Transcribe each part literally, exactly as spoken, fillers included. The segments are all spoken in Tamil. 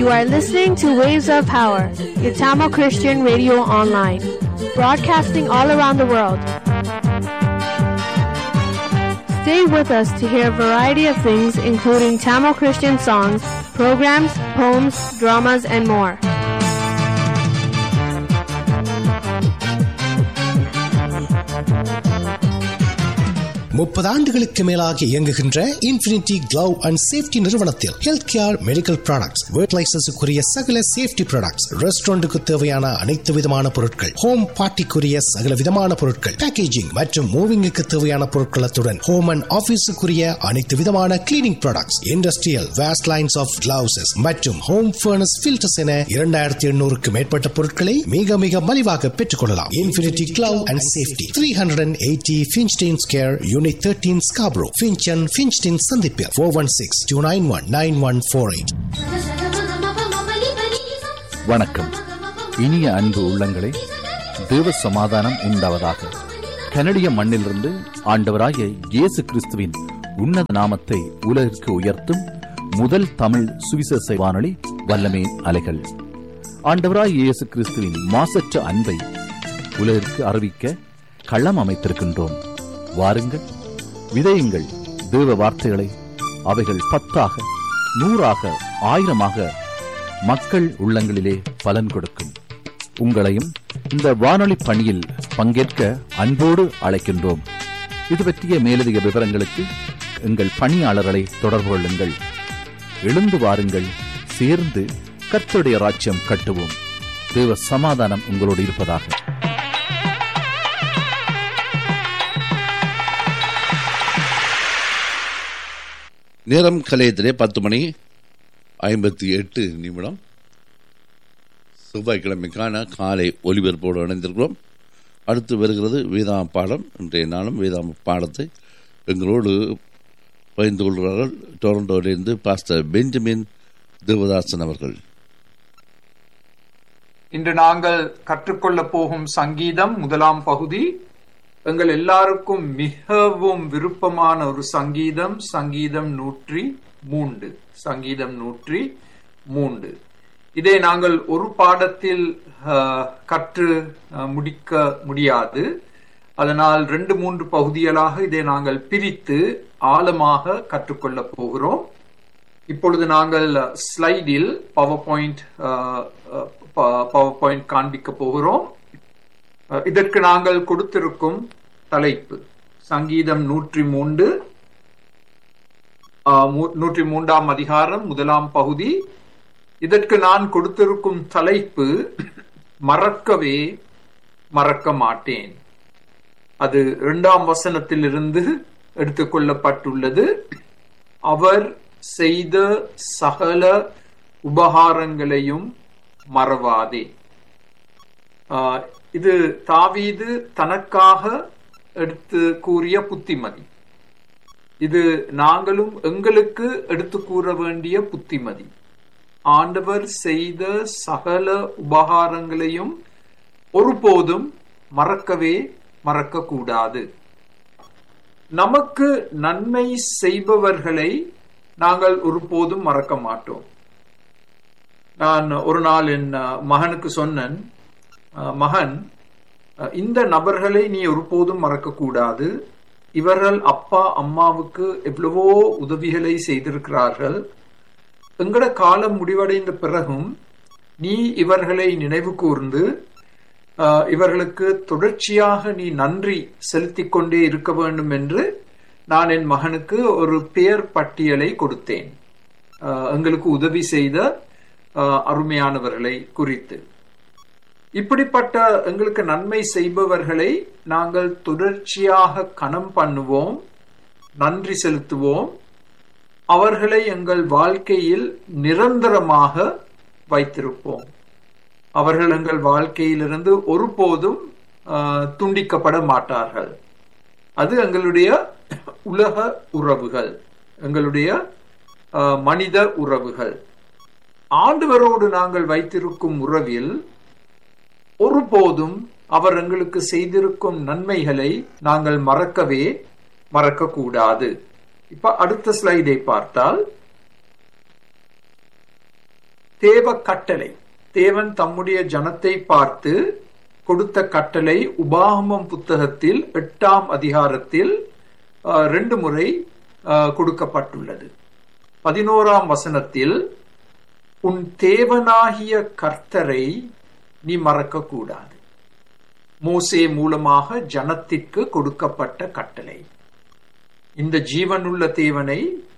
You are listening to Waves of Power, your Tamil Christian radio online, broadcasting all around the world. Stay with us to hear a variety of things, including Tamil Christian songs, programs, poems, dramas, and more. முப்பது ஆண்டுகளுக்கு மேலாக இயங்குகின்ற இன்ஃபினிட்டி கிளவ் அண்ட் சேஃப்டி நிறுவனத்தில் health care, medical products, work லைசன்ஸுக்குரிய சகல சேஃப்டி ப்ராடக்ட்ஸ், ரெஸ்டாரண்ட்டுக்கு தேவையான அனைத்து விதமான பொருட்கள், ஹோம் பார்ட்டிக்குரிய சகல விதமான பொருட்கள், பேக்கேஜிங் மற்றும் மூவிங்குக்கு தேவையான பொருட்களத்துடன் ஹோம் அண்ட் ஆபீஸுக்குரிய அனைத்து விதமான cleaning products, industrial waste lines of gloves மற்றும் ஹோம் ஃபர்னஸ் ஃபில்டர்ஸ் என இரண்டாயிரத்தி எண்ணூறுக்கு மேற்பட்ட பொருட்களை மிக மிக மலிவாக பெற்றுக் கொள்ளலாம். Infinity glove and safety, three hundred eighty ஃபின்ஸ்டீன் square, unit thirteen Scarborough, Finchon, Finchton, Sandipia, four one six, two nine one, nine one four eight. வணக்கம். இனிய அன்பு உள்ளங்களே, தேவ சமாதானம் உண்டாவதாக. கனடிய மண்ணிலிருந்து ஆண்டவராகிய இயேசு கிறிஸ்துவின் உன்னத நாமத்தை உலகிற்கு உயர்த்தும் முதல் தமிழ் சுவிசேஷ வானொலி வல்லமே அலைகள். ஆண்டவராகிய இயேசு கிறிஸ்துவின் மாசற்ற அன்பை உலகிற்கு அறிவிக்க களம் அமைத்திருக்கின்றோம். வாருங்கள், விதையுங்கள் தேவ வார்த்தைகளை. அவைகள் பத்தாக, நூறாக, ஆயிரமாக மக்கள் உள்ளங்களிலே பலன் கொடுக்கும். உங்களையும் இந்த வானொலி பணியில் பங்கேற்க அன்போடு அழைக்கின்றோம். இது பற்றிய மேலதிக விவரங்களுக்கு எங்கள் பணியாளர்களை தொடர்பு கொள்ளுங்கள். எழுந்து வாருங்கள், சேர்ந்து கர்த்தருடைய ராஜ்யம் கட்டுவோம். தேவ சமாதானம் உங்களோடு இருப்பதாக. நேரம் கலையத்திலே பத்து மணி ஐம்பத்தி எட்டு நிமிடம். செவ்வாய்க்கிழமைக்கான காலை ஒலிபரப்போடு இணைந்திருக்கிறோம். அடுத்து வருகிறது வேதாம பாடம். இன்றைய நாளும் வேதாம பாடத்தை எங்களோடு பகிர்ந்து கொள்கிறார்கள் டொரண்டோவிலிருந்து பாஸ்டர் பெஞ்சமின் தேவதாசன் அவர்கள். இன்று நாங்கள் கற்றுக்கொள்ளப் போகும் சங்கீதம் முதலாம் பகுதி. எங்கள் எல்லாருக்கும் மிகவும் விருப்பமான ஒரு சங்கீதம், சங்கீதம் நூற்றி மூன்று. சங்கீதம் நூற்றி மூன்று இதை நாங்கள் ஒரு பாடத்தில் கற்று முடிக்க முடியாது. அதனால் ரெண்டு மூன்று பகுதிகளாக இதை நாங்கள் பிரித்து ஆழமாக கற்றுக்கொள்ளப் போகிறோம். இப்பொழுது நாங்கள் ஸ்லைடில் பவர் பாயிண்ட் பவர் பாயிண்ட் காண்பிக்க போகிறோம். இதற்கு நாங்கள் கொடுத்திருக்கும் தலைப்பு சங்கீதம் நூற்றி மூன்று நூற்றி மூன்றாம் அதிகாரம் முதலாம் பகுதி. இதற்கு நான் கொடுத்திருக்கும் தலைப்பு மறக்கவே மறக்க மாட்டேன். அது இரண்டாம் வசனத்தில் இருந்து எடுத்துக்கொள்ளப்பட்டுள்ளது. அவர் செய்த சகல உபகாரங்களையும் மறவாதே. இது தாவீது தனக்காக எடுத்து கூறிய புத்திமதி. இது நாங்களும் எங்களுக்கு எடுத்து கூற வேண்டிய புத்திமதி. ஆண்டவர் செய்த சகல உபகாரங்களையும் ஒருபோதும் மறக்கவே மறக்க கூடாது. நமக்கு நன்மை செய்பவர்களை நாங்கள் ஒருபோதும் மறக்க மாட்டோம். நான் ஒரு நாள் என் மகனுக்கு சொன்னேன், மகன், இந்த நபர்களை நீ ஒருபோதும் மறக்க கூடாது. இவர்கள் அப்பா அம்மாவுக்கு எவ்வளவோ உதவிகளை செய்திருக்கிறார்கள். எங்கட காலம் முடிவடைந்த பிறகும் நீ இவர்களை நினைவு கூர்ந்து இவர்களுக்கு தொடர்ச்சியாக நீ நன்றி செலுத்திக் கொண்டே இருக்க வேண்டும் என்று நான் என் மகனுக்கு ஒரு பெயர் பட்டியலை கொடுத்தேன், எங்களுக்கு உதவி செய்த அருமையானவர்களை குறித்து. இப்படிப்பட்ட எங்களுக்கு நன்மை செய்பவர்களை நாங்கள் தொடர்ச்சியாக கனம் பண்ணுவோம், நன்றி செலுத்துவோம். அவர்களை எங்கள் வாழ்க்கையில் நிரந்தரமாக வைத்திருப்போம். அவர்கள் எங்கள் வாழ்க்கையிலிருந்து ஒருபோதும் துண்டிக்கப்பட மாட்டார்கள். அது எங்களுடைய உலக உறவுகள், எங்களுடைய மனித உறவுகள். ஆண்டவரோடு நாங்கள் வைத்திருக்கும் உறவில் ஒருபோதும் அவர் எங்களுக்கு செய்திருக்கும் நன்மைகளை நாங்கள் மறக்கவே மறக்க கூடாது. இப்ப அடுத்த ஸ்லைடை பார்த்தால், தேவ கட்டளை. தேவன் தம்முடைய ஜனத்தை பார்த்து கொடுத்த கட்டளை உபாகமம் புத்தகத்தில் எட்டாம் அதிகாரத்தில் ரெண்டு முறை கொடுக்கப்பட்டுள்ளது. பதினோராம் வசனத்தில் உன் தேவனாகிய கர்த்தரை நீ மறக்க கூடாது. மோசே மூலமாக ஜனத்திற்கு கொடுக்கப்பட்ட கட்டளை. இந்த ஜீவனுள்ள தேவனை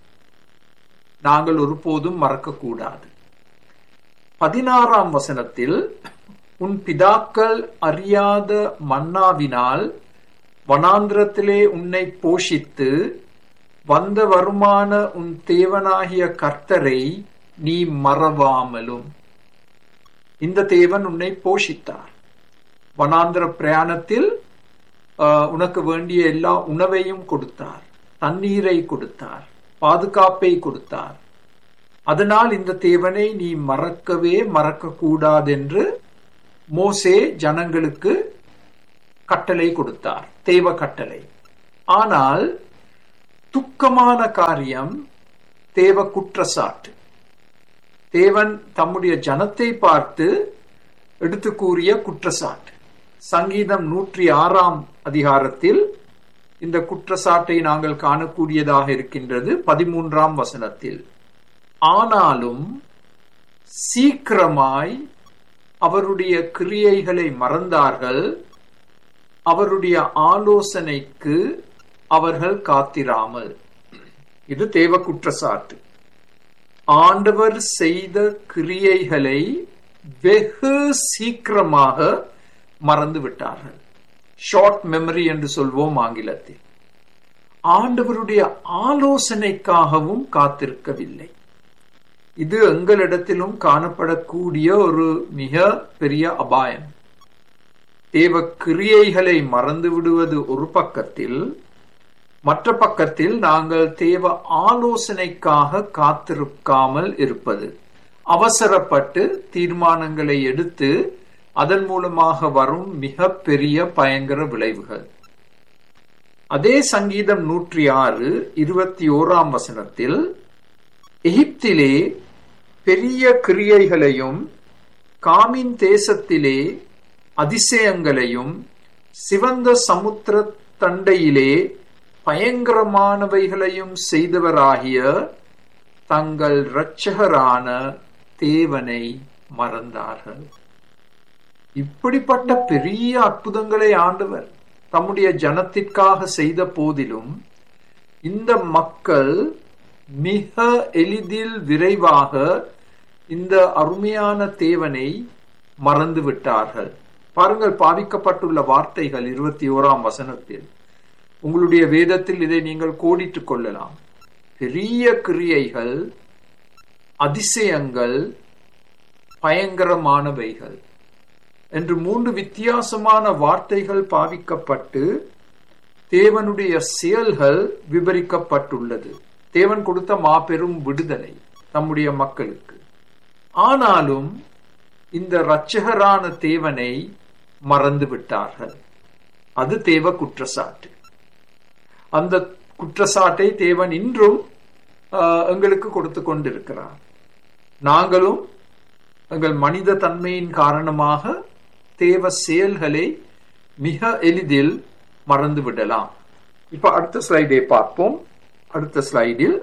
நாங்கள் ஒருபோதும் மறக்கக்கூடாது. பதினாறாம் வசனத்தில் உன் பிதாக்கள் அறியாத மன்னாவினால் வனாந்திரத்திலே உன்னை போஷித்து வந்த வருமான உன் தேவனாகிய கர்த்தரை நீ மறவாமலும். இந்த தேவன் உன்னை போஷித்தார். வனாந்திர பிரயாணத்தில் உனக்கு வேண்டிய எல்லா உணவையும் கொடுத்தார், தண்ணீரை கொடுத்தார், பாதுகாப்பை கொடுத்தார். அதனால் இந்த தேவனை நீ மறக்கவே மறக்க கூடாதென்று மோசே ஜனங்களுக்கு கட்டளை கொடுத்தார், தேவ கட்டளை. ஆனால் துக்கமான காரியம் தேவ குற்றச்சாட்டு. தேவன் தம்முடைய ஜனத்தை பார்த்து எடுத்து கூறிய குற்றச்சாட்டு. சங்கீதம் நூற்றி ஆறாம் அதிகாரத்தில் இந்த குற்றச்சாட்டை நாங்கள் காணக்கூடியதாக இருக்கின்றது. பதிமூன்றாம் வசனத்தில், ஆனாலும் சீக்கிரமாய் அவருடைய கிரியைகளை மறந்தார்கள், அவருடைய ஆலோசனைக்கு அவர்கள் காத்திராமல். இது தேவ குற்றச்சாட்டு. ஆண்டவர் செய்த கிரியைகளை வெகு சீக்கிரமாக மறந்து விட்டார்கள். ஷார்ட் மெமரி என்று சொல்வோம் ஆங்கிலத்தில். ஆண்டவருடைய ஆலோசனைக்காகவும் காத்திருக்கவில்லை. இது எங்களிடத்திலும் காணப்படக்கூடிய ஒரு மிக பெரிய அபாயம். தேவ கிரியைகளை மறந்து விடுவது ஒரு பக்கத்தில், மற்ற பக்கத்தில் நாங்கள் தேவ ஆலோசனைக்காக காத்திருக்காமல் இருப்பது, அவசரப்பட்டு தீர்மானங்களை எடுத்து அதன் மூலமாக வரும் மிக பெரிய பயங்கர விளைவுகள். அதே சங்கீதம் நூற்றி ஆறு இருபத்தி ஓராம் வசனத்தில், எகிப்திலே பெரிய கிரியைகளையும் காமின் தேசத்திலே அதிசயங்களையும் சிவந்த சமுத்திர தண்டையிலே பயங்கரமானவைகளையும் செய்தவராகிய தங்கள் இரட்சகரான தேவனை மறந்தார்கள். இப்படிப்பட்ட பெரிய அற்புதங்களை ஆண்டவர் தம்முடைய ஜனத்திற்காக செய்த போதிலும் இந்த மக்கள் மிக எளிதில் விரைவாக இந்த அருமையான தேவனை மறந்து விட்டார்கள். பாருங்கள், பாவிக்கப்பட்டுள்ள வார்த்தைகள் இருபத்தி ஓராம் வசனத்தில். உங்களுடைய வேதத்தில் இதை நீங்கள் கோடிட்டுக் கொள்ளலாம். பெரிய கிரியைகள், அதிசயங்கள், பயங்கரமானவைகள் என்று மூன்று வித்தியாசமான வார்த்தைகள் பாவிக்கப்பட்டு தேவனுடைய செயல்கள் விவரிக்கப்பட்டுள்ளது. தேவன் கொடுத்த மாபெரும் விடுதலை தம்முடைய மக்களுக்கு. ஆனாலும் இந்த இரட்சகரான தேவனை மறந்து விட்டார்கள். அது தேவ குற்றச்சாட்டு. அந்த குற்றச்சாட்டை தேவன் இன்றும் எங்களுக்கு கொடுத்து கொண்டிருக்கிறார். நாங்களும் எங்கள் மனித தன்மையின் காரணமாக தேவ செயல்களை மிக எளிதில் மறந்து விடலாம். இப்ப அடுத்த ஸ்லைடை பார்ப்போம். அடுத்த ஸ்லைடில்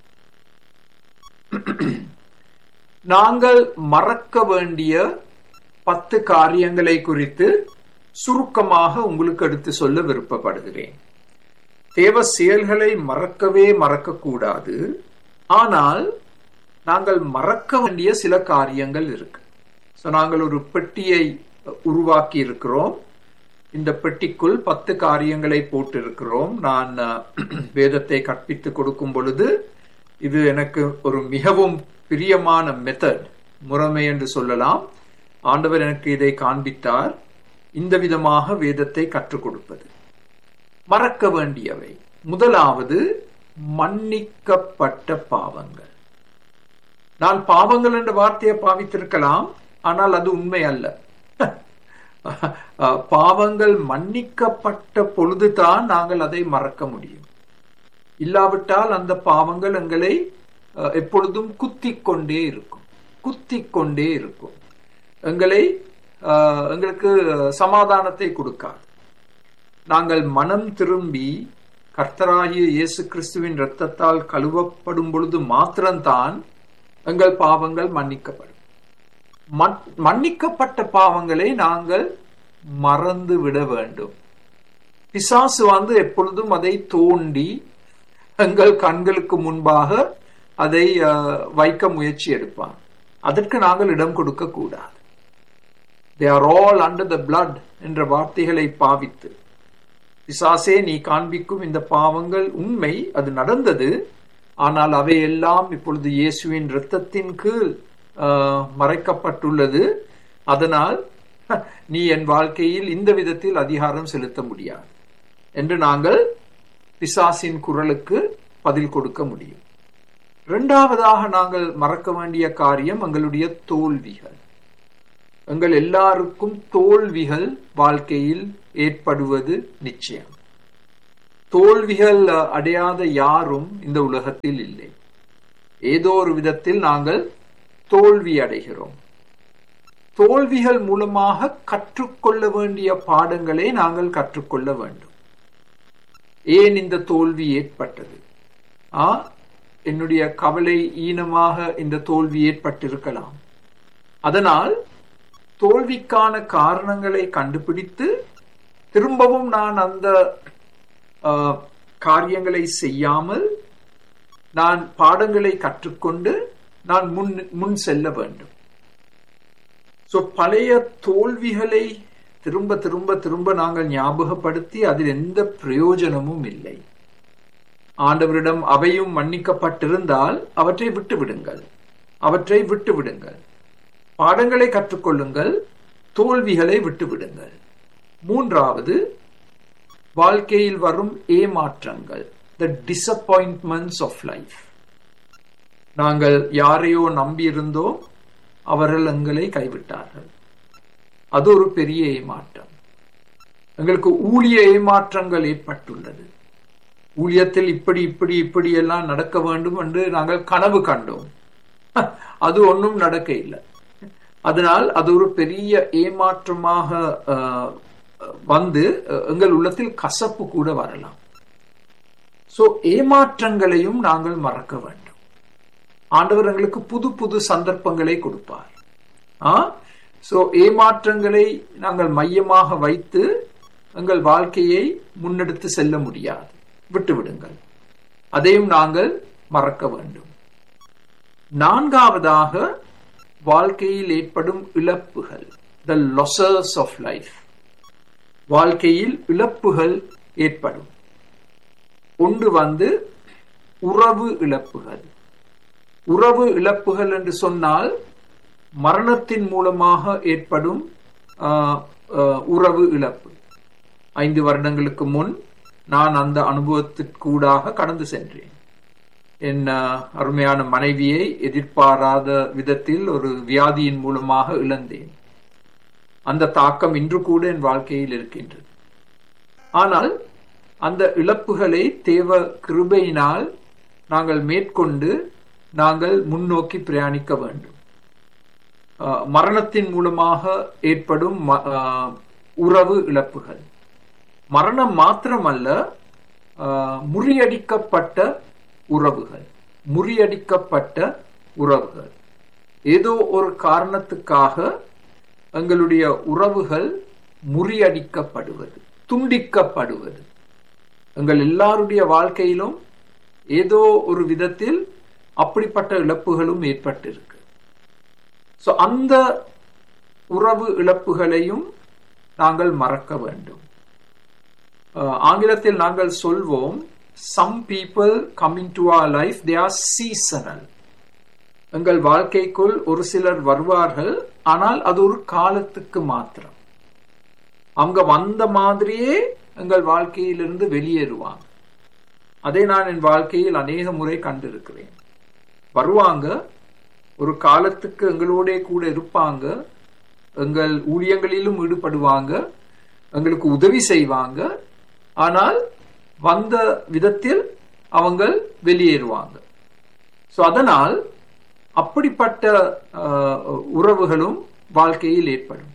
நாங்கள் மறக்க வேண்டிய பத்து காரியங்களை குறித்து சுருக்கமாக உங்களுக்கு எடுத்து சொல்ல விருப்பப்படுகிறேன். தேவ செயல்களை மறக்கவே மறக்க கூடாது. ஆனால் நாங்கள் மறக்க வேண்டிய சில காரியங்கள் இருக்கு. சோ நாங்கள் ஒரு பெட்டியை உருவாக்கி இருக்கிறோம். இந்த பெட்டிக்குள் பத்து காரியங்களை போட்டு இருக்கிறோம். நான் வேதத்தை கற்பித்து கொடுக்கும் பொழுது இது எனக்கு ஒரு மிகவும் பிரியமான மெத்தட், முறைமை என்று சொல்லலாம். ஆண்டவர் எனக்கு இதை காண்பித்தார். இந்த விதமாக வேதத்தை கற்றுக் கொடுப்பது. மறக்க வேண்டியவை, முதலாவது மன்னிக்கப்பட்ட பாவங்கள். நான் பாவங்கள் என்ற வார்த்தையை பாவித்திருக்கலாம், ஆனால் அது உண்மை அல்ல. பாவங்கள் மன்னிக்கப்பட்ட பொழுதுதான் நாங்கள் அதை மறக்க முடியும். இல்லாவிட்டால் அந்த பாவங்கள் எங்களை எப்பொழுதும் குத்தி கொண்டே இருக்கும். குத்தி கொண்டே இருக்கும். எங்களை எங்களுக்கு சமாதானத்தை கொடுக்காது. நாங்கள் மனம் திரும்பி கர்த்தராகிய இயேசு கிறிஸ்துவின் இரத்தத்தால் கழுவப்படும் பொழுது மாத்திரம்தான் எங்கள் பாவங்கள் மன்னிக்கப்படும். மன்னிக்கப்பட்ட பாவங்களை நாங்கள் மறந்து விட வேண்டும். பிசாசு வந்து எப்பொழுதும் அதை தோண்டி எங்கள் கண்களுக்கு முன்பாக அதை வைக்க முயற்சி எடுப்பான். அதற்கு நாங்கள் இடம் கொடுக்க கூடாது. They are all under the blood என்ற வார்த்தைகளை பாவித்து, பிசாசே நீ காண்பிக்கும் இந்த பாவங்கள் உண்மை, அது நடந்தது, ஆனால் அவையெல்லாம் இப்பொழுது இயேசுவின் இரத்தத்தின் கீழ் மறைக்கப்பட்டுள்ளது. அதனால் நீ என் வாழ்க்கையில் இந்த விதத்தில் அதிகாரம் செலுத்த முடியாது என்று நாங்கள் பிசாசின் குரலுக்கு பதில் கொடுக்க முடியும். இரண்டாவதாக நாங்கள் மறக்க வேண்டிய காரியம் எங்களுடைய தோல்விகள். எங்கள் எல்லாருக்கும் தோல்விகள் வாழ்க்கையில் ஏற்படுவது நிச்சயம். தோல்விகள் அடையாத யாரும் இந்த உலகத்தில் இல்லை. ஏதோ ஒரு விதத்தில் நாங்கள் தோல்வி அடைகிறோம். தோல்விகள் மூலமாக கற்றுக்கொள்ள வேண்டிய பாடங்களை நாங்கள் கற்றுக்கொள்ள வேண்டும். ஏன் இந்த தோல்வி ஏற்பட்டது? ஆ என்னுடைய கவலை ஈனமாக இந்த தோல்வி ஏற்பட்டிருக்கலாம். அதனால் தோல்விக்கான காரணங்களை கண்டுபிடித்து திரும்பவும் நான் அந்த காரியங்களை செய்யாமல் நான் பாடங்களை கற்றுக்கொண்டு நான் முன் முன் செல்ல வேண்டும். சோ பழைய தோல்விகளை திரும்ப திரும்ப திரும்ப நாங்கள் ஞாபகப்படுத்தி அதில் எந்த பிரயோஜனமும் இல்லை. ஆண்டவரிடம் அவையும் மன்னிக்கப்பட்டிருந்தால் அவற்றை விட்டு விடுங்கள், அவற்றை விட்டு விடுங்கள். பாடங்களை கற்றுக்கொள்ளுங்கள், தோல்விகளை விட்டு விடுங்கள். மூன்றாவது, வாழ்க்கையில் வரும் ஏமாற்றங்கள், the disappointments of life. நாங்கள் யாரையோ நம்பியிருந்தோம், அவர்கள் எங்களை கைவிட்டார்கள். அது ஒரு பெரிய ஏமாற்றம். எங்களுக்கு ஊழிய ஏமாற்றங்கள் ஏற்பட்டுள்ளது. ஊழியத்தில் இப்படி இப்படி இப்படி எல்லாம் நடக்க வேண்டும் என்று நாங்கள் கனவு கண்டோம். அது ஒன்றும் நடக்க இல்லை. அதனால் அது ஒரு பெரிய ஏமாற்றமாக வந்து எங்கள் உள்ளத்தில் கசப்பு கூட வரலாம். சோ ஏமாற்றங்களையும் நாங்கள் மறக்க வேண்டும். ஆண்டவர் எங்களுக்கு புது புது சந்தர்ப்பங்களை கொடுப்பார். ஆ சோ ஏமாற்றங்களை நாங்கள் மையமாக வைத்து எங்கள் வாழ்க்கையை முன்னெடுத்து செல்ல முடியாது. விட்டுவிடுங்கள், அதையும் நாங்கள் மறக்க வேண்டும். நான்காவதாக, வாழ்க்கையில் ஏற்படும் இழப்புகள், the losses of life. வாழ்க்கையில் இழப்புகள் ஏற்படும். ஒன்று வந்து உறவு இழப்புகள். உறவு இழப்புகள் என்று சொன்னால் மரணத்தின் மூலமாக ஏற்படும் உறவு இழப்பு. ஐந்து வருடங்களுக்கு முன் நான் அந்த அனுபவத்திற்கூடாக கடந்து சென்றேன். என் அருமையான மனைவியை எதிர்பாராத விதத்தில் ஒரு வியாதியின் மூலமாக இழந்தேன். அந்த தாக்கம் இன்று கூட என் வாழ்க்கையில் இருக்கின்றது. ஆனால் அந்த இழப்புகளை தேவ கிருபையினால் நாங்கள் மேற்கொண்டு நாங்கள் முன்னோக்கி பிரயாணிக்க வேண்டும். மரணத்தின் மூலமாக ஏற்படும் உறவு இழப்புகள், மரணம் மாத்திரமல்ல, முறியடிக்கப்பட்ட உறவுகள், முறியடிக்கப்பட்ட உறவுகள். ஏதோ ஒரு காரணத்துக்காக எங்களுடைய உறவுகள் முறியடிக்கப்படுவது, துண்டிக்கப்படுவது எங்கள் எல்லாருடைய வாழ்க்கையிலும் ஏதோ ஒரு விதத்தில் அப்படிப்பட்ட இழப்புகளும் ஏற்பட்டிருக்கு. சோ அந்த உறவு இழப்புகளையும் நாங்கள் மறக்க வேண்டும். ஆங்கிலத்தில் நாங்கள் சொல்வோம், some people come into our life, they are seasonal. எங்கள் வாழ்க்கைக்குள் ஒரு சிலர் வருவார்கள், ஆனால் அது ஒரு காலத்துக்கு மாத்திரம். அவங்க வந்த மாதிரியே எங்கள் வாழ்க்கையிலிருந்து வெளியேறுவாங்க. அதை நான் என் வாழ்க்கையில் அநேக முறை கண்டிருக்கிறேன். வருவாங்க, ஒரு காலத்துக்கு எங்களோட கூட இருப்பாங்க, எங்கள் ஊழியங்களிலும் ஈடுபடுவாங்க, எங்களுக்கு உதவி செய்வாங்க, ஆனால் வந்த விதத்தில் அவங்க வெளியேறுவாங்க. சோ அதனால் அப்படிப்பட்ட உறவுகளும் வாழ்க்கையில் ஏற்படும்.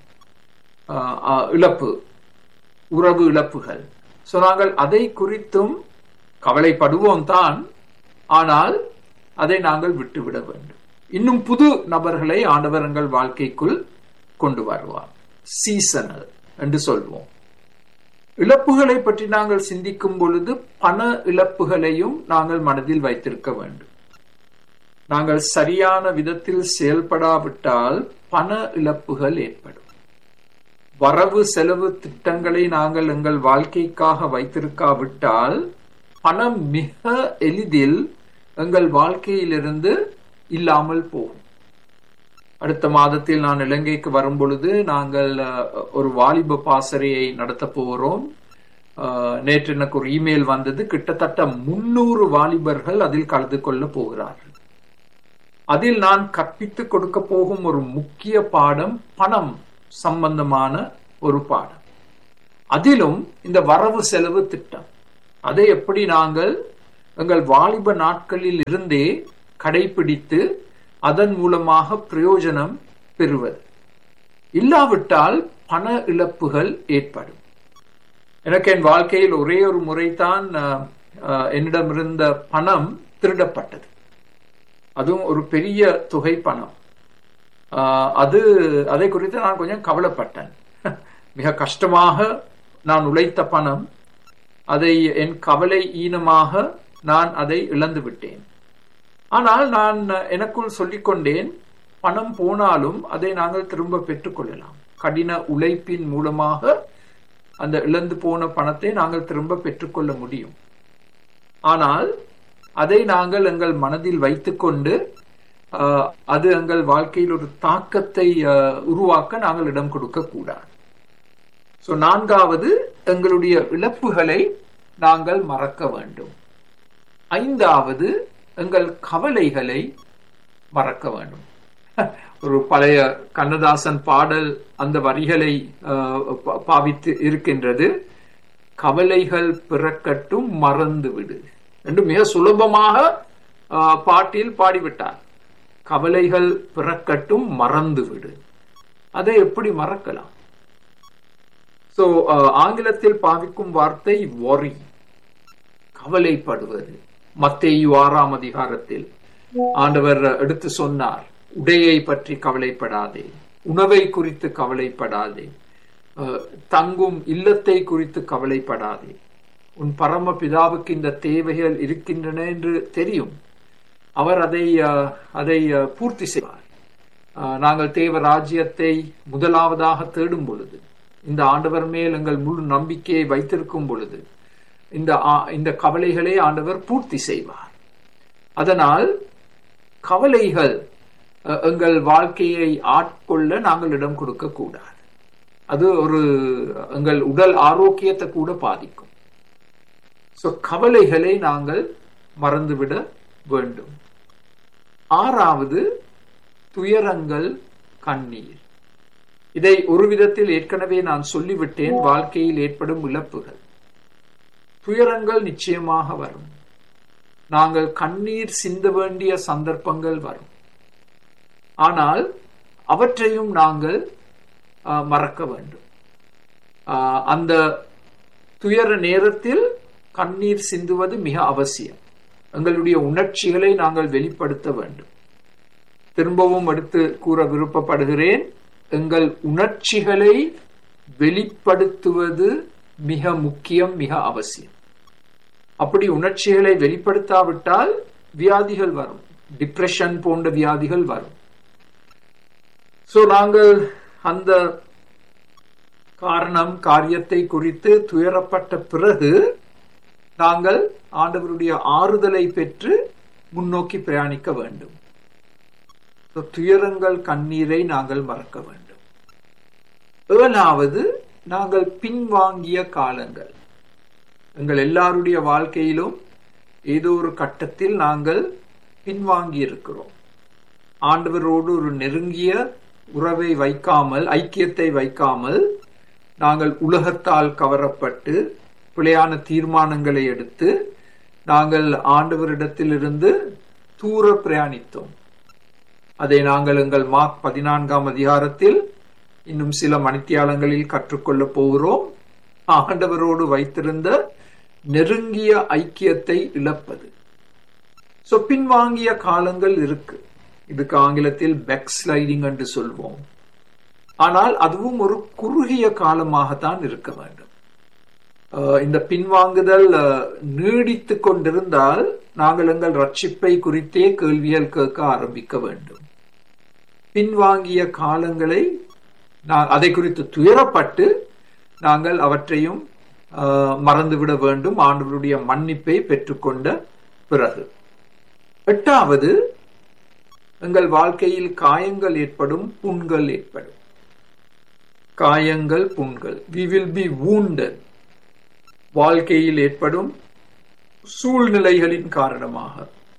இழப்பு, உறவு இழப்புகள். சோ நாங்கள் அதை குறித்தும் கவலைப்படுவோம் தான், ஆனால் அதை நாங்கள் விட்டுவிட வேண்டும். இன்னும் புது நபர்களை ஆண்டவர் எங்கள் வாழ்க்கைக்குள் கொண்டு வருவார். சீசனல் என்று சொல்வோம். இழப்புகளை பற்றி நாங்கள் சிந்திக்கும் பொழுது பண இழப்புகளையும் நாங்கள் மனதில் வைத்திருக்க வேண்டும். நாங்கள் சரியான விதத்தில் செயல்படாவிட்டால் பண இழப்புகள் ஏற்படும். வரவு செலவு திட்டங்களை நாங்கள் எங்கள் வாழ்க்கைக்காக வைத்திருக்காவிட்டால் பணம் மிக எளிதில் எங்கள் வாழ்க்கையிலிருந்து இல்லாமல் போகும். அடுத்த மாதத்தில் நான் இலங்கைக்கு வரும் பொழுது நாங்கள் ஒரு வாலிப பாசறையை நடத்த போகிறோம். நேற்று எனக்கு ஒரு இமெயில் வந்தது. கிட்டத்தட்ட முன்னூறு வாலிபர்கள் அதில் கலந்து கொள்ள போகிறார்கள். அதில் நான் கற்பித்துக் கொடுக்க போகும் ஒரு முக்கிய பாடம் பணம் சம்பந்தமான ஒரு பாடம். அதிலும் இந்த வரவு செலவு திட்டம், அதை எப்படி நாங்கள் எங்கள் வாலிப நாட்களில் இருந்தே கடைபிடித்து அதன் மூலமாக பிரயோஜனம் பெறுவது. இல்லாவிட்டால் பண இழப்புகள் ஏற்படும். எனக்கு என் வாழ்க்கையில் ஒரே ஒரு முறைதான் என்னிடமிருந்த பணம் திருடப்பட்டது. அதுவும் ஒரு பெரிய தொகை பணம். அது அதை குறித்து நான் கொஞ்சம் கவலைப்பட்டேன். மிக கஷ்டமாக நான் உழைத்த பணம், அதை என் கவலை ஈனமாக நான் அதை இழந்து விட்டேன். ஆனால் நான் எனக்குள் சொல்லிக்கொண்டேன், பணம் போனாலும் அதை நாங்கள் திரும்ப பெற்றுக்கொள்ளலாம். கடின உழைப்பின் மூலமாக அந்த இழந்து போன பணத்தை நாங்கள் திரும்ப பெற்றுக்கொள்ள முடியும். ஆனால் அதை நாங்கள் எங்கள் மனதில் வைத்துக்கொண்டு அது எங்கள் வாழ்க்கையில் ஒரு தாக்கத்தை உருவாக்க நாங்கள் இடம் கொடுக்க கூடாது. சோ நான்காவது, எங்களுடைய இழப்புகளை நாங்கள் மறக்க வேண்டும். ஐந்தாவது, எங்கள் கவலைகளை மறக்க வேண்டும். ஒரு பழைய கண்ணதாசன் பாடல் அந்த வரிகளை பாவித்து இருக்கின்றது. கவலைகள் பிறக்கட்டும் மறந்து விடு என்று மிக சுலபமாக பாட்டில் பாடிவிட்டார். கவலைகள் பிறக்கட்டும் மறந்து விடு. அதை எப்படி மறக்கலாம்? சோ ஆங்கிலத்தில் பாவிக்கும் வார்த்தை worry, கவலைப்படுவது. மத்தேயு ஆறாம் அதிகாரத்தில் ஆண்டவர் எடுத்து சொன்னார், உடையை பற்றி கவலைப்படாதே, உணவை குறித்து கவலைப்படாதே, தங்கும் இல்லத்தை குறித்து கவலைப்படாதே. உன் பரம பிதாவுக்கு இந்த தேவைகள் இருக்கின்றன என்று தெரியும். அவர் அதை அதை பூர்த்தி செய்வார். நாங்கள் தேவ ராஜ்யத்தை முதலாவதாக தேடும் பொழுது, இந்த ஆண்டவர் மேல் எங்கள் முழு நம்பிக்கையை வைத்திருக்கும் பொழுது இந்த இந்த கவலைகளை ஆண்டவர் பூர்த்தி செய்வார். அதனால் கவலைகள் எங்கள் வாழ்க்கையை ஆட்கொள்ள நாங்கள் இடம் கொடுக்க கூடாது. அது ஒரு எங்கள் உடல் ஆரோக்கியத்தை கூட பாதிக்கும். சோ கவலைகளை நாங்கள் மறந்துவிட வேண்டும். ஆறாவது, துயரங்கள், கண்ணீர். இதை ஒரு விதத்தில் ஏற்கனவே நான் சொல்லிவிட்டேன். வாழ்க்கையில் ஏற்படும் இழப்புகள், துயரங்கள் நிச்சயமாக வரும். நாங்கள் கண்ணீர் சிந்த வேண்டிய சந்தர்ப்பங்கள் வரும். ஆனால் அவற்றையும் நாங்கள் மறக்க வேண்டும். அந்த துயர நேரத்தில் கண்ணீர் சிந்துவது மிக அவசியம். எங்களுடைய உணர்ச்சிகளை நாங்கள் வெளிப்படுத்த வேண்டும். திரும்பவும் எடுத்து கூற விருப்பப்படுகிறேன், எங்கள் உணர்ச்சிகளை வெளிப்படுத்துவது மிக முக்கியம், மிக அவசியம். அப்படி உணர்ச்சிகளை வெளிப்படுத்தாவிட்டால் வியாதிகள் வரும், டிப்ரெஷன் போன்ற வியாதிகள் வரும். சோ நாங்கள் அந்த காரணம் காரியத்தை குறித்து துயரப்பட்ட பிறகு நாங்கள் ஆண்டவருடைய ஆறுதலை பெற்று முன்னோக்கி பிரயாணிக்க வேண்டும். துயரங்கள், கண்ணீரை நாங்கள் மறக்க வேண்டும். ஏழாவது, நாங்கள் பின்வாங்கிய காலங்கள். எங்கள் எல்லாருடைய வாழ்க்கையிலும் ஏதோ ஒரு கட்டத்தில் நாங்கள் பின்வாங்கி இருக்கிறோம். ஆண்டவரோடு ஒரு நெருங்கிய உறவை வைக்காமல், ஐக்கியத்தை வைக்காமல், நாங்கள் உலகத்தால் கவரப்பட்டு பிழையான தீர்மானங்களை எடுத்து நாங்கள் ஆண்டவரிடத்திலிருந்து தூர பிரயாணித்தோம். அதை நாங்கள் எங்கள் மார்க் பதினான்காம் அதிகாரத்தில் இன்னும் சில மணித்தியாலங்களில் கற்றுக்கொள்ளப் போகிறோம். ஆண்டவரோடு வைத்திருந்த நெருங்கிய ஐக்கியத்தை இழப்பது. சோ பின்வாங்கிய காலங்கள் இருக்கு. இதுக்கு ஆங்கிலத்தில் பேக் ஸ்லைடிங் என்று சொல்வோம். ஆனால் அதுவும் ஒரு குறுகிய காலமாகத்தான் இருக்க வேண்டும். இந்த பின்வாங்குதல் நீடித்து கொண்டிருந்தால் நாங்கள் எங்கள் ரட்சிப்பை குறித்தே கேள்விகள் கேட்க ஆரம்பிக்க வேண்டும். பின்வாங்கிய காலங்களை அதை குறித்து துயரப்பட்டு நாங்கள் அவற்றையும் மறந்துவிட வேண்டும், ஆண்டவருடைய மன்னிப்பை பெற்றுக்கொண்ட பிறகு. எட்டாவது, எங்கள் வாழ்க்கையில் காயங்கள் ஏற்படும், புண்கள் ஏற்படும். காயங்கள், புண்கள். we will be wounded. வாழ்க்கையில் ஏற்படும் சூழ்நிலைகளின் காரணமாக,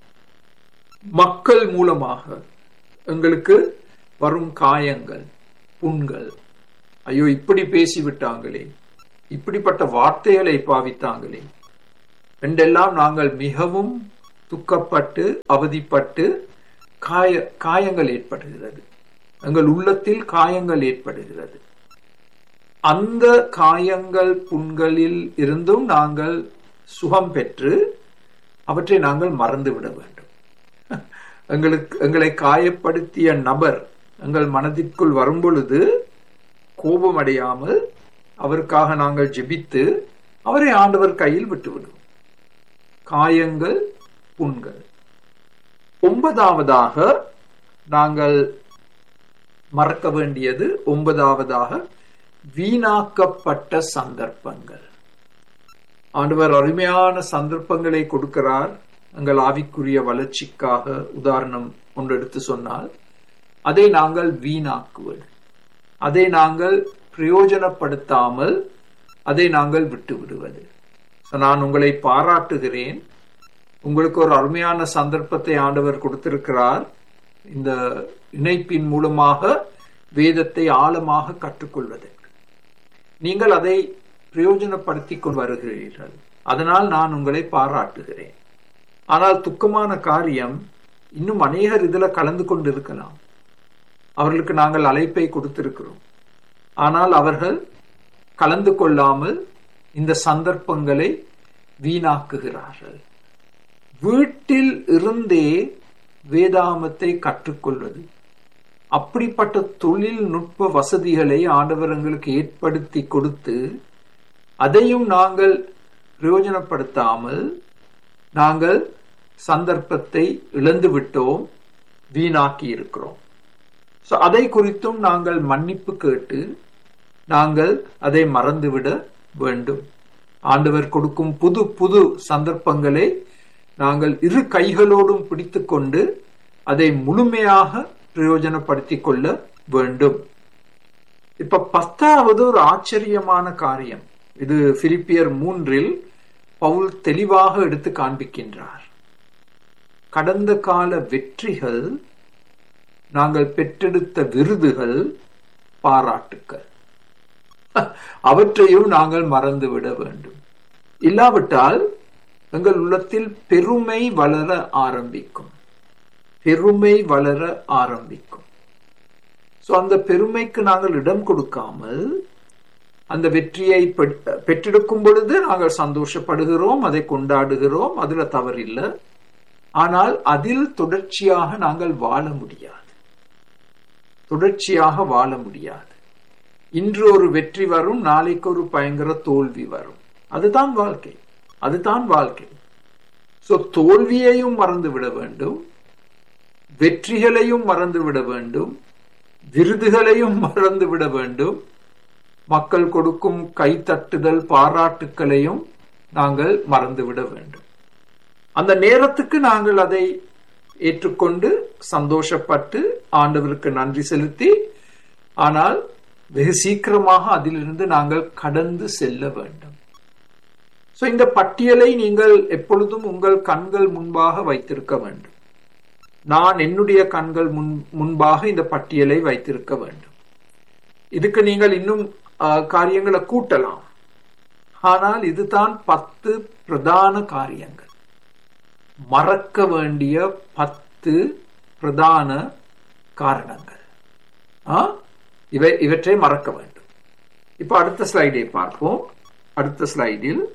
மக்கள் மூலமாக எங்களுக்கு வரும் காயங்கள், புண்கள். ஐயோ, இப்படி பேசிவிட்டாங்களே, இப்படிப்பட்ட வார்த்தைகளை பாவித்தாங்களே என்றெல்லாம் நாங்கள் மிகவும் துக்கப்பட்டு அவதிப்பட்டு காய காயங்கள் ஏற்படுகிறது. எங்கள் உள்ளத்தில் காயங்கள் ஏற்படுகிறது. அந்த காயங்கள், புண்களில் இருந்தும் நாங்கள் சுகம் பெற்று அவற்றை நாங்கள் மறந்துவிட வேண்டும். எங்களுக்கு எங்களை காயப்படுத்திய நபர் எங்கள் மனதிற்குள் வரும் பொழுது கோபம் அடையாமல் அவருக்காக நாங்கள் ஜெபித்து அவரை ஆண்டவர் கையில் விட்டுவிடும். காயங்கள், புண்கள். ஒன்பதாவதாக நாங்கள் மறக்க வேண்டியது, ஒன்பதாவதாக வீணாக்கப்பட்ட சந்தர்ப்பங்கள். ஆண்டவர் அருமையான சந்தர்ப்பங்களை கொடுக்கிறார் எங்கள் ஆவிக்குரிய வளர்ச்சிக்காக. உதாரணம் ஒன்று எடுத்து சொன்னால், அதை நாங்கள் வீணாக்குவது, அதை நாங்கள் பிரயோஜனப்படுத்தாமல் அதை நாங்கள் விட்டு விடுவது. நான் உங்களை பாராட்டுகிறேன். உங்களுக்கு ஒரு அருமையான சந்தர்ப்பத்தை ஆண்டவர் கொடுத்திருக்கிறார். இந்த இணைப்பின் மூலமாக வேதத்தை ஆழமாக கற்றுக்கொள்வதற்கு நீங்கள் அதை பிரயோஜனப்படுத்திக் கொண்டு வருகிறீர்கள். அதனால் நான் உங்களை பாராட்டுகிறேன். ஆனால் துக்கமான காரியம், இன்னும் அநேகர் இதுல கலந்து கொண்டு இருக்கலாம். அவர்களுக்கு நாங்கள் அழைப்பை கொடுத்திருக்கிறோம். ஆனால் அவர்கள் கலந்து கொள்ளாமல் இந்த சந்தர்ப்பங்களை வீணாக்குகிறார்கள். வீட்டில் இருந்தே வேதாகமத்தை கற்றுக்கொள்வது, அப்படிப்பட்ட தொழில்நுட்ப வசதிகளை ஆண்டவர் எங்களுக்கு ஏற்படுத்தி கொடுத்து அதையும் நாங்கள் பிரயோஜனப்படுத்தாமல் நாங்கள் சந்தர்ப்பத்தை இழந்து விட்டோம், வீணாக்கி இருக்கிறோம். சோ அதை குறித்தும் நாங்கள் மன்னிப்பு கேட்டு நாங்கள் அதை மறந்துவிட வேண்டும். ஆண்டவர் கொடுக்கும் புது புது சந்தர்ப்பங்களை நாங்கள் இரு கைகளோடும் பிடித்து கொண்டு அதை முழுமையாக பிரயோஜனப்படுத்திக் கொள்ள வேண்டும். இப்ப பத்தாவது ஒரு ஆச்சரியமான காரியம். இது பிலிப்பியர் மூன்றில் பவுல் தெளிவாக எடுத்து காண்பிக்கின்றார். கடந்த கால வெற்றிகள், நாங்கள் பெற்றெடுத்த விருதுகள், பாராட்டுக்கள், அவற்றையும் நாங்கள் மறந்துவிட வேண்டும். இல்லாவிட்டால் எங்கள் உள்ளத்தில் பெருமை வளர ஆரம்பிக்கும். பெருமை வளர ஆரம்பிக்கும். சோ அந்த பெருமைக்கு நாங்கள் இடம் கொடுக்காமல் அந்த வெற்றியை பெற்றெடுக்கும் பொழுது நாங்கள் சந்தோஷப்படுகிறோம், அதை கொண்டாடுகிறோம், அதுல தவறில்லை. ஆனால் அதில் தொடர்ச்சியாக நாங்கள் வாழ முடியாது. தொடர்ச்சியாக வாழ முடியாது. இன்று ஒரு வெற்றி வரும், நாளைக்கு ஒரு பயங்கர தோல்வி வரும். அதுதான் வாழ்க்கை. அதுதான் வாழ்க்கை. சோ தோல்வியையும் மறந்து விட வேண்டும், வெற்றிகளையும் மறந்து விட வேண்டும், விருதுகளையும் மறந்து விட வேண்டும், மக்கள் கொடுக்கும் கைத்தட்டுதல், பாராட்டுக்களையும் நாங்கள் மறந்துவிட வேண்டும். அந்த நேரத்துக்கு நாங்கள் அதை ஏற்றுக்கொண்டு சந்தோஷப்பட்டு ஆண்டவருக்கு நன்றி செலுத்தி, ஆனால் வெகு சீக்கிரமாக அதிலிருந்து நாங்கள் கடந்து செல்ல வேண்டும். சோ இந்த பட்டியலை நீங்கள் எப்பொழுதும் உங்கள் கண்கள் முன்பாக வைத்திருக்க வேண்டும். நான் என்னுடைய கண்கள் முன் முன்பாக இந்த பட்டியலை வைத்திருக்க வேண்டும். இதுக்கு நீங்கள் இன்னும் காரியங்களை கூட்டலாம். ஆனால் இதுதான் பத்து பிரதான காரியங்கள், மறக்க வேண்டிய பத்து பிரதான காரணங்கள். இவை இவற்றை மறக்க வேண்டும். இப்ப அடுத்த ஸ்லைடை பார்ப்போம். அடுத்த ஸ்லைடில்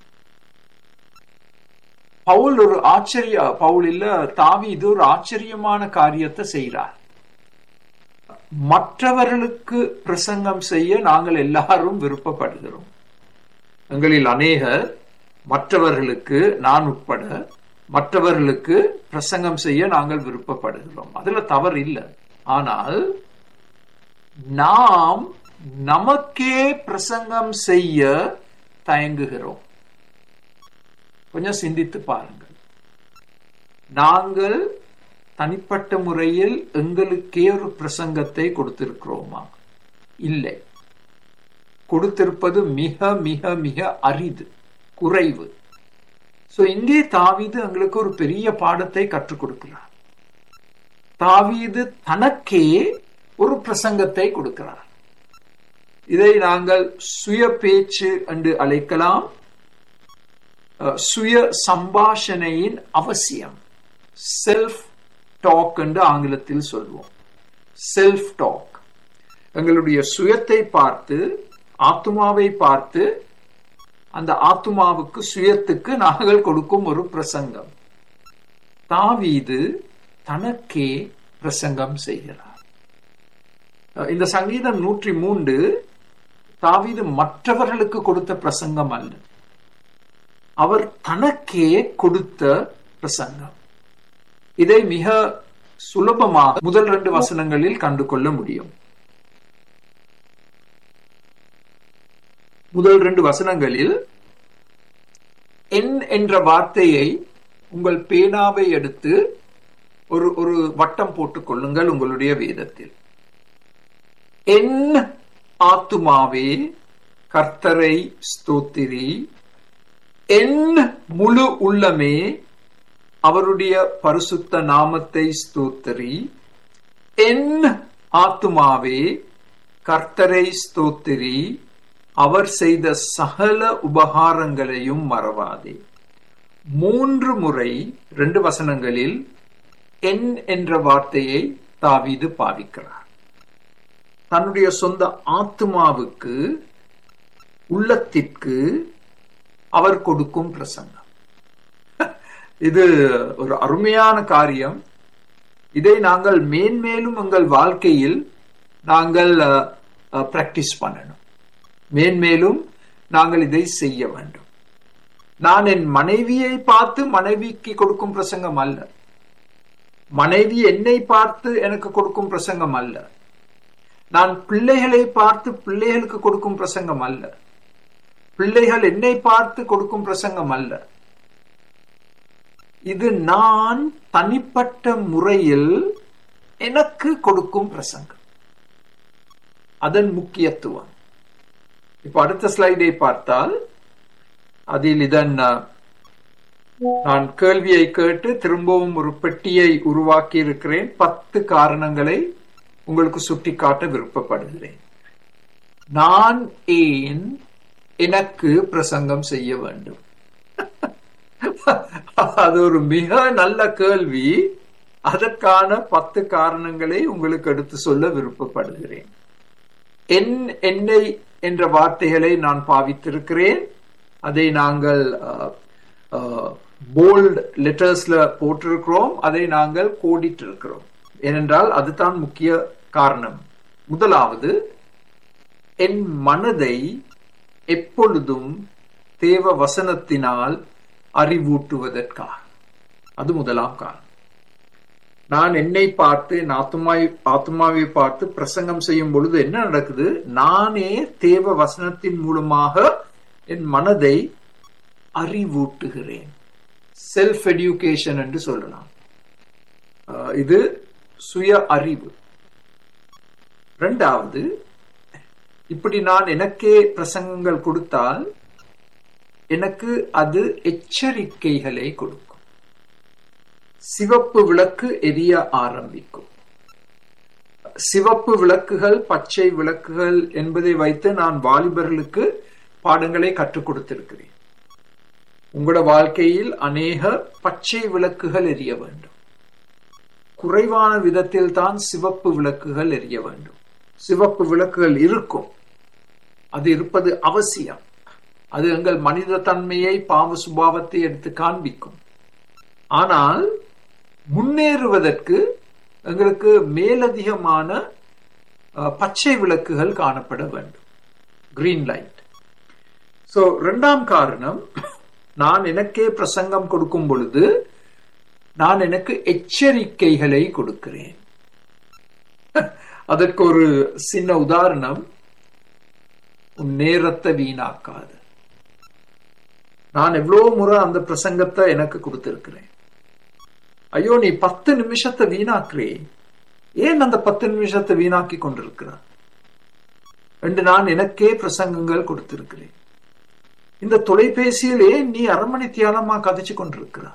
பவுல் ஒரு ஆச்சரிய பவுல் இல்ல தாவீது ஒரு ஆச்சரியமான காரியத்தை செய்கிறார். மற்றவர்களுக்கு பிரசங்கம் செய்ய நாங்கள் எல்லாரும் விருப்பப்படுகிறோம். எங்களில் அநேகர் மற்றவர்களுக்கு, நான் உட்பட மற்றவர்களுக்கு பிரசங்கம் செய்ய நாங்கள் விருப்பப்படுகிறோம். அதுல தவறு இல்லை. ஆனால் நாம் நமக்கே பிரசங்கம் செய்ய தயங்குகிறோம். கொஞ்சம் சிந்தித்து பாருங்கள். நாங்கள் தனிப்பட்ட முறையில் எங்களுக்கே ஒரு பிரசங்கத்தை கொடுத்திருக்கிறோமா? இல்லை. கொடுத்திருப்பது மிக மிக மிக அரிது, குறைவு. சோ இங்கே தாவீது எங்களுக்கு ஒரு பெரிய பாடத்தை கற்றுக் கொடுக்கிறார். தாவீது தனக்கே ஒரு பிரசங்கத்தை கொடுக்கிறார். இதை நாங்கள் சுய பேச்சு என்று அழைக்கலாம். சுய சம்பாஷணையின் அவசியம், செல்ஃப் டாக் என்று ஆங்கிலத்தில் சொல்வோம். Self talk. எங்களுடைய சுயத்தை பார்த்து, ஆத்துமாவை பார்த்து, அந்த ஆத்துமாவுக்கு, சுயத்துக்கு நாங்கள் கொடுக்கும் ஒரு பிரசங்கம். தாவீது தனக்கே பிரசங்கம் செய்கிறார். இந்த சங்கீதம் நூற்றி மூன்று தாவீது மற்றவர்களுக்கு கொடுத்த பிரசங்கம் அல்ல, அவர் தனக்கே கொடுத்த பிரசங்கம். இதை மிக சுலபமாக முதல் ரெண்டு வசனங்களில் கண்டு கொள்ள முடியும். முதல் ரெண்டு வசனங்களில் என் என்ற வார்த்தையை, உங்கள் பேனாவை எடுத்து ஒரு ஒரு வட்டம் போட்டுக் கொள்ளுங்கள் உங்களுடைய வேதத்தில். என் ஆத்துமாவே கர்த்தரை ஸ்தோத்திரி, என் முழு உள்ளமே அவருடைய பரிசுத்த நாமத்தை ஸ்தோத்திரி, என் ஆத்துமாவே கர்த்தரை ஸ்தோத்திரி, அவர் செய்த சகல உபகாரங்களையும் மறவாதே. மூன்று முறை ரெண்டு வசனங்களில் என் என்ற வார்த்தையை தாவீது பாவிக்கிறார். தன்னுடைய சொந்த ஆத்துமாவுக்கு, உள்ளத்திற்கு அவர் கொடுக்கும் பிரசங்கம். இது ஒரு அருமையான காரியம். இதை நாங்கள் மேன்மேலும் எங்கள் வாழ்க்கையில் நாங்கள் பிராக்டிஸ் பண்ணணும். மேன்மேலும் நாங்கள் இதை செய்ய வேண்டும். நான் என் மனைவியை பார்த்து மனைவிக்கு கொடுக்கும் பிரசங்கம் அல்ல, மனைவி என்னை பார்த்து எனக்கு கொடுக்கும் பிரசங்கம் அல்ல, நான் பிள்ளைகளை பார்த்து பிள்ளைகளுக்கு கொடுக்கும் பிரசங்கம் அல்ல, பிள்ளைகள் என்னை பார்த்து கொடுக்கும் பிரசங்கம் அல்ல. இது நான் தனிப்பட்ட முறையில் எனக்கு கொடுக்கும் பிரசங்கம். அதன் முக்கியத்துவம். இப்ப அடுத்த ஸ்லைடை பார்த்தால் அதில் இதன் நான் கேள்வியை கேட்டு திரும்பவும் ஒரு பெட்டியை உருவாக்கி இருக்கிறேன். பத்து காரணங்களை உங்களுக்கு சுட்டிக்காட்ட விருப்பப்படுகிறேன். நான் ஏன் எனக்கு பிரசங்கம் செய்ய வேண்டும்? அது ஒரு மிக நல்ல கேள்வி. அதற்கான பத்து காரணங்களை உங்களுக்கு எடுத்து சொல்ல விருப்பப்படுகிறேன். என் என்னை என்ற வார்த்தைகளை நான் பாவித்திருக்கிறேன். அதை நாங்கள் போல்ட் லெட்டர்ஸ்ல போட்டிருக்கிறோம், அதை நாங்கள் கோடிட்டு இருக்கிறோம். ஏனென்றால் அதுதான் முக்கிய காரணம். முதலாவது, என் மனதை எப்பொழுதும் தேவ வசனத்தினால் அறிவூட்டுவதற்காக. அது முதலாம் காரணம். நான் என்னை பார்த்து, என் ஆத்துமாவை ஆத்துமாவை பார்த்து பிரசங்கம் செய்யும் பொழுது என்ன நடக்குது? நானே தேவ வசனத்தின் மூலமாக என் மனதை அறிவூட்டுகிறேன். செல்ஃப் எடியூகேஷன் என்று சொல்லலாம். இது சுய அறிவு. இரண்டாவது, இப்படி நான் எனக்கே பிரசங்கங்கள் கொடுத்தால் எனக்கு அது எச்சரிக்கைகளை கொடுக்கும். சிவப்பு விளக்கு எரிய ஆரம்பிக்கும். சிவப்பு விளக்குகள், பச்சை விளக்குகள் என்பதை வைத்து நான் வாலிபர்களுக்கு பாடங்களை கற்றுக் கொடுத்திருக்கிறேன். உங்களோட வாழ்க்கையில் அநேக பச்சை விளக்குகள் எரிய வேண்டும். குறைவான விதத்தில் தான் சிவப்பு விளக்குகள் எரிய வேண்டும். சிவப்பு விளக்குகள் இருக்கும், அது இருப்பது அவசியம். அது எங்கள் மனித தன்மையை, பாவ சுபாவத்தை எடுத்து காண்பிக்கும். ஆனால் முன்னேறுவதற்கு எங்களுக்கு மேலதிகமான பச்சை விளக்குகள் காணப்பட வேண்டும், கிரீன் லைட். சோ இரண்டாம் காரணம், நான் எனக்கே பிரசங்கம் கொடுக்கும் பொழுது நான் எனக்கு எச்சரிக்கைகளை கொடுக்கிறேன். அதற்கு ஒரு சின்ன உதாரணம், உன் நேரத்தை வீணாக்காது. நான் எவ்வளவு முறை அந்த பிரசங்கத்தை எனக்கு கொடுத்திருக்கிறேன். ஐயோ, நீ பத்து நிமிஷத்தை வீணாக்குறே, ஏன் அந்த பத்து நிமிஷத்தை வீணாக்கி கொண்டிருக்கிறான் என்று நான் எனக்கே பிரசங்கங்கள் கொடுத்திருக்கிறேன். இந்த தொலைபேசியில் ஏன் நீ அரை மணி தியானமா கதைச்சு கொண்டிருக்கிறா,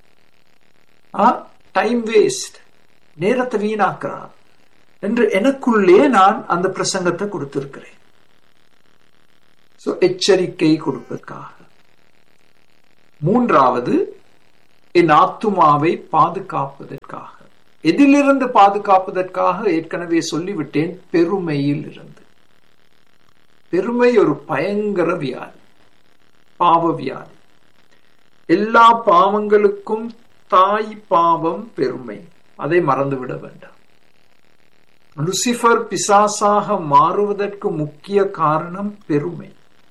டைம் வேஸ்ட், நேரத்தை வீணாக்குறா என்று எனக்குள்ளே நான் அந்த பிரசங்கத்தை கொடுத்திருக்கிறேன். எச்சரிக்கை கொடுப்பதற்காக. மூன்றாவது, என் ஆத்துமாவை பாதுகாப்பதற்காக. எதிலிருந்து பாதுகாப்பதற்காக ஏற்கனவே சொல்லிவிட்டேன், பெருமையில் இருந்து. பெருமை ஒரு பயங்கர வியாதி, பாவ வியாதி. எல்லா பாவங்களுக்கும் தாய் பாவம் பெருமை, அதை மறந்துவிட வேண்டாம். லூசிபர் பிசாசாக மாறுவதற்கு முக்கிய காரணம் பெருமை.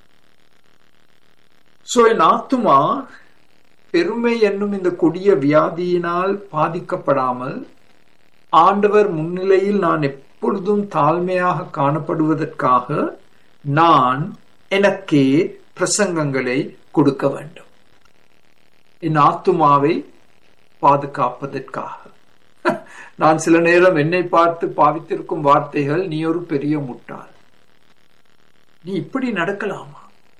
சோ என் ஆத்துமா பெருமை என்னும் இந்த கொடிய வியாதியினால் பாதிக்கப்படாமல் ஆண்டவர் முன்னிலையில் நான் எப்பொழுதும் தாழ்மையாக காணப்படுவதற்காக நான் எனக்கே பிரசங்கங்களை கொடுக்க வேண்டும், என் ஆத்துமாவை பாதுகாப்பதற்காக. நான் சில நேரம் என்னை பார்த்து பாவித்திருக்கும் வார்த்தைகள், நீ ஒரு பெரிய முட்டாள், நீ இப்படி நடக்கலாமா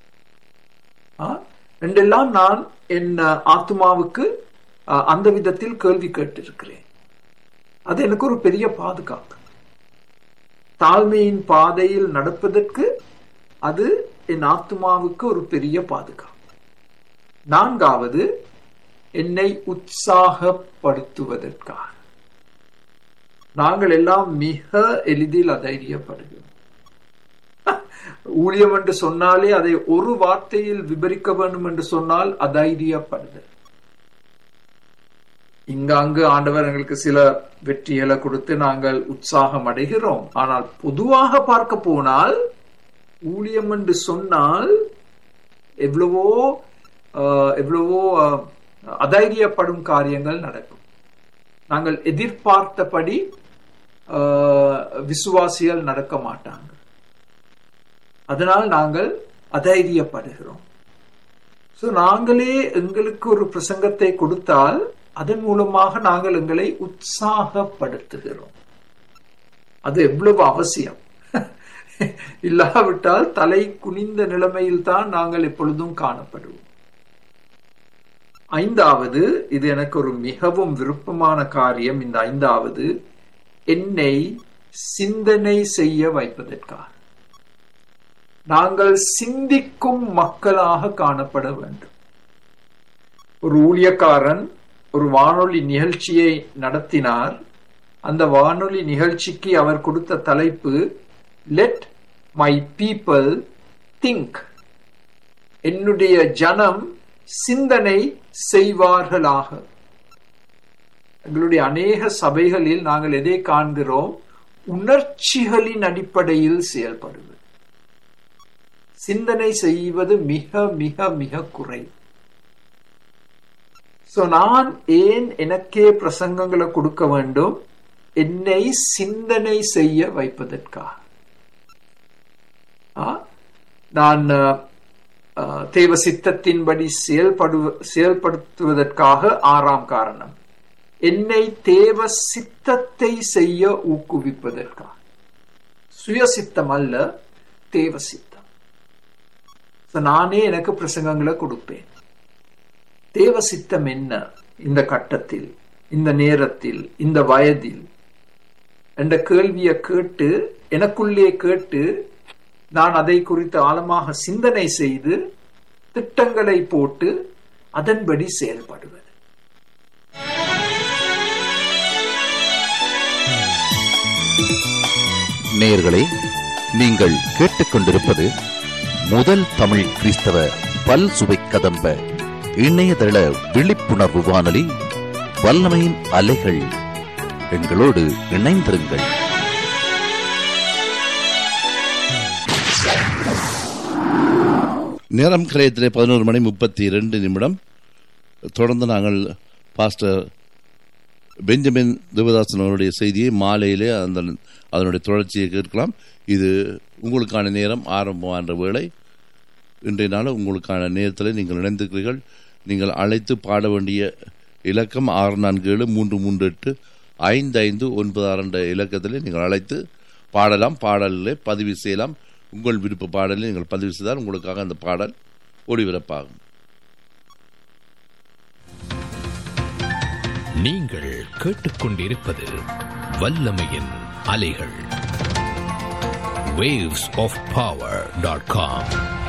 என்றெல்லாம் நான் என் ஆத்துமாவுக்கு அந்த விதத்தில் கேள்வி கேட்டிருக்கிறேன். அது எனக்கு ஒரு பெரிய பாதுகாப்பு. தாழ்மையின் பாதையில் நடப்பதற்கு அது என் ஆத்துமாவுக்கு ஒரு பெரிய பாதுகாப்பு. நான்காவது, என்னை உற்சாகப்படுத்துவதற்காக. நாங்கள் எல்லாம் மிக எளிதில் அதைரியப்படுகிறோம். ஊழியம் என்று சொன்னாலே அதை ஒரு வார்த்தையில் விபரிக்க வேண்டும் என்று சொன்னால் அதைரியப்படுதல். இங்காங்கு ஆண்டவர் எங்களுக்கு சில வெற்றிகளை கொடுத்து நாங்கள் உற்சாகம் அடைகிறோம். ஆனால் பொதுவாக பார்க்க போனால் ஊழியம் என்று சொன்னால் எவ்வளவோ எவ்வளவோ அதைரியப்படும் காரியங்கள் நடக்கும். நாங்கள் எதிர்பார்த்தபடி விசுவாசிகள் நடக்க மாட்டாங்க. அதனால் நாங்கள் அதைரியப்படுகிறோம். சோ நாங்களே எங்களுக்கு ஒரு பிரசங்கத்தை கொடுத்தால் அதன் மூலமாக நாங்கள் எங்களை உற்சாகப்படுத்துகிறோம். அது எவ்வளவு அவசியம். இல்லாவிட்டால் தலை குனிந்த நிலைமையில் தான் நாங்கள் எப்பொழுதும் காணப்படுவோம். ஐந்தாவது, இது எனக்கு ஒரு மிகவும் விருப்பமான காரியம். இந்த ஐந்தாவது, என்னை சிந்தனை செய்ய வைப்பதற்காக. நாங்கள் சிந்திக்கும் மக்களாக காணப்பட வேண்டும். ஒரு ஊழியக்காரன் ஒரு வானொலி நிகழ்ச்சியை நடத்தினார். அந்த வானொலி நிகழ்ச்சிக்கு அவர் கொடுத்த தலைப்பு, லெட் மை பீப்பிள் திங்க். என்னுடைய ஜனம் சிந்தனை செய்வார்களாக. எங்களுடைய அநேக சபைகளில் நாங்கள் எதை காண்கிறோம்? உணர்ச்சிகளின் அடிப்படையில் செயல்படுவது. சிந்தனை செய்வது மிக மிக மிக குறை. சோ நான் ஏன் எனக்கே பிரசங்கங்களை கொடுக்க வேண்டும்? என்னை சிந்தனை செய்ய வைப்பதற்காக. நான் தேவ சித்தத்தின்படி செயல்படு செயல்படுத்துவதற்காக. ஆறாம் காரணம், என்னை தேவ சித்தத்தை செய்ய ஊக்குவிப்பதற்காக. சுயசித்தம் அல்ல, தேவ சித்தம். நானே எனக்கு பிரசங்கங்களை கொடுப்பேன். தேவ சித்தம் என்ன இந்த கட்டத்தில், இந்த நேரத்தில், இந்த வயதில் என்ற கேள்வியை கேட்டு எனக்குள்ளே கேட்டு நான் அதை குறித்து ஆழமாக சிந்தனை செய்து திட்டங்களை போட்டு அதன்படி செயல்படுவது. நேயர்களே, நீங்கள் கேட்டுக்கொண்டிருப்பது முதல் தமிழ் கிறிஸ்தவ பல் சுவை கதம்ப இணையதள விழிப்புணர்வு வானொலி வல்லமையின் அலைகள். எங்களோடு இணைந்திருங்கள். நேரம் கரையத்திலே பதினோரு மணி முப்பத்தி இரண்டு நிமிடம். தொடர்ந்து நாங்கள் பாஸ்டர் பெஞ்சமின் தேவதாசன் அவருடைய செய்தியை மாலையிலே அந்த அதனுடைய தொடர்ச்சியை கேட்கலாம். இது உங்களுக்கான நேரம் ஆரம்பமான வேளை. இன்றைய நாள் உங்களுக்கான நேரத்தில் நீங்கள் இணைந்திருக்கிறீர்கள். நீங்கள் அழைத்து பாட வேண்டிய இலக்கம் ஆறு நான்கு ஏழு மூன்று மூன்று எட்டு ஐந்து ஐந்து ஒன்பது ஆறு என்ற இலக்கத்தில் நீங்கள் அழைத்து பாடலாம். பாடலில் பதிவு செய்யலாம். உங்கள் விருப்ப பாடலில் நீங்கள் பதிவு செய்தால் உங்களுக்காக அந்த பாடல் ஒளிபரப்பாகும். நீங்கள் கேட்டுக்கொண்டிருப்பது வல்லமையின் அலைகள். waves of power dot com